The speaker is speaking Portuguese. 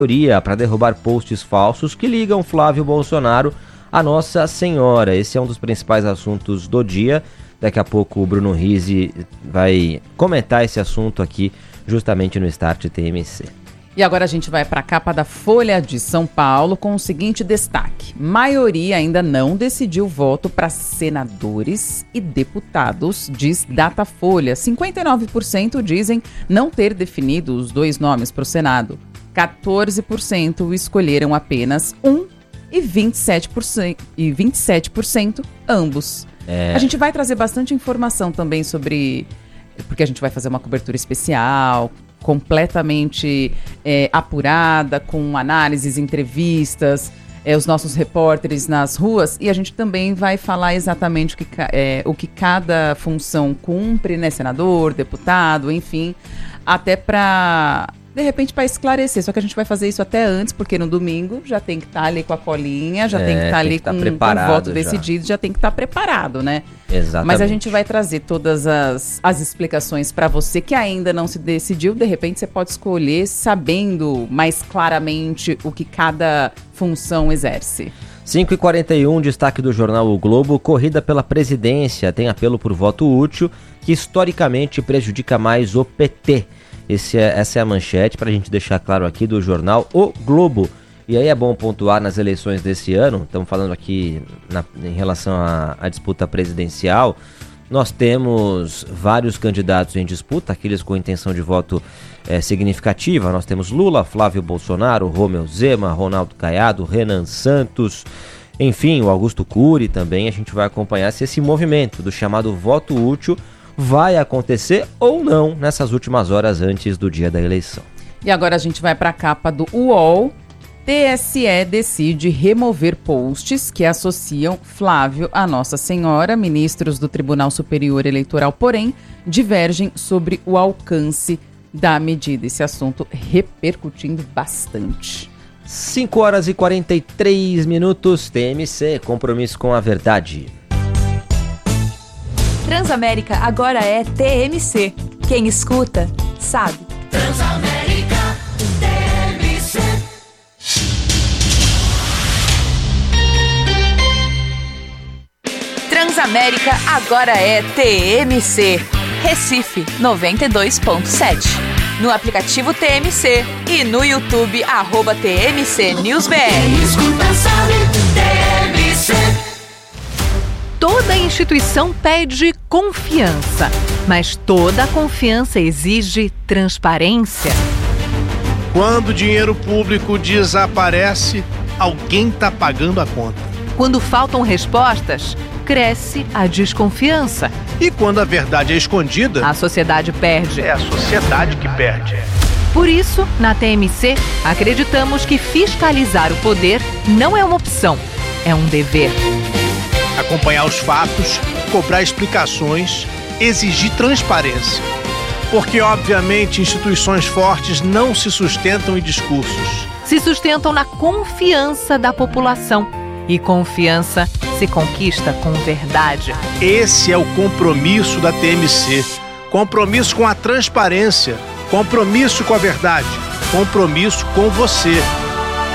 para derrubar posts falsos que ligam Flávio Bolsonaro à Nossa Senhora. Esse é um dos principais assuntos do dia. Daqui a pouco o Bruno Rizzi vai comentar esse assunto aqui justamente no Start TMC. E agora a gente vai para a capa da Folha de São Paulo com o seguinte destaque: maioria ainda não decidiu voto para senadores e deputados, diz Datafolha. 59% dizem não ter definido os dois nomes para o Senado. 14% escolheram apenas um e 27% ambos. A gente vai trazer bastante informação também sobre... Porque a gente vai fazer uma cobertura especial, completamente apurada, com análises, entrevistas, os nossos repórteres nas ruas, e a gente também vai falar exatamente o que cada função cumpre, né, senador, deputado, enfim, até para, de repente, para esclarecer. Só que a gente vai fazer isso até antes, porque no domingo já tem que estar ali com a colinha, já tem que estar ali com o voto decidido, já tem que estar preparado, né? Exatamente. Mas a gente vai trazer todas as explicações para você que ainda não se decidiu. De repente você pode escolher sabendo mais claramente o que cada função exerce. 5h41, destaque do jornal O Globo: corrida pela presidência tem apelo por voto útil que historicamente prejudica mais o PT. Essa é a manchete para a gente deixar claro aqui do jornal O Globo. E aí é bom pontuar nas eleições desse ano, estamos falando aqui em relação à disputa presidencial, nós temos vários candidatos em disputa, aqueles com intenção de voto significativa. Nós temos Lula, Flávio Bolsonaro, Romeu Zema, Ronaldo Caiado, Renan Santos, enfim, o Augusto Cury também. A gente vai acompanhar se esse movimento do chamado voto útil vai acontecer ou não nessas últimas horas antes do dia da eleição. E agora a gente vai para a capa do UOL. TSE decide remover posts que associam Flávio à Nossa Senhora. Ministros do Tribunal Superior Eleitoral, porém, divergem sobre o alcance da medida. Esse assunto repercutindo bastante. 5h43, TMC, compromisso com a verdade. Transamérica agora é TMC. Quem escuta, sabe. Transamérica TMC. Transamérica agora é TMC. Recife 92.7. No aplicativo TMC e no YouTube @TMC NewsBR. Quem escuta sabe, TMC. Toda instituição pede confiança, mas toda confiança exige transparência. Quando o dinheiro público desaparece, alguém está pagando a conta. Quando faltam respostas, cresce a desconfiança. E quando a verdade é escondida, a sociedade perde. é a sociedade que perde. Por isso, na TMC, acreditamos que fiscalizar o poder não é uma opção, é um dever. Acompanhar os fatos, cobrar explicações, exigir transparência. Porque, obviamente, instituições fortes não se sustentam em discursos. Se sustentam na confiança da população. E confiança se conquista com verdade. Esse é o compromisso da TMC. Compromisso com a transparência. Compromisso com a verdade. Compromisso com você.